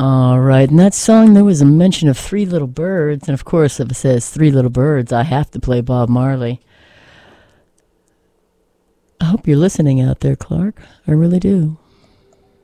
All right, in that song there was a mention of Three Little Birds, and of course, if it says Three Little Birds, I have to play Bob Marley. I hope you're listening out there, Clark. I really do.